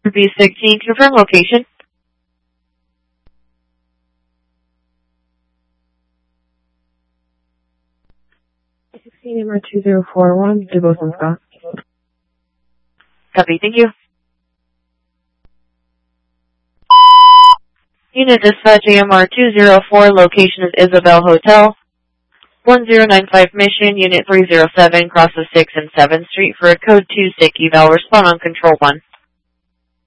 B16, confirm location. Number 2041, Dubos and Scott. Copy, thank you. Unit dispatch AMR 204, location is Isabel Hotel, 1095 Mission, Unit 307, crosses 6th and 7th Street for a code 2 SIC eval, respond on control 1.